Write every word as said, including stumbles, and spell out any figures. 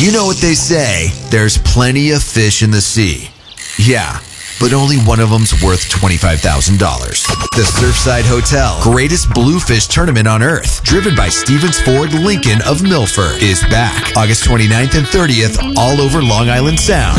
You know what they say, there's plenty of fish in the sea. Yeah, but only one of them's worth twenty-five thousand dollars. The Surfside Hotel, greatest bluefish tournament on earth, driven by Stevens Ford Lincoln of Milford, is back August twenty-ninth and thirtieth all over Long Island Sound.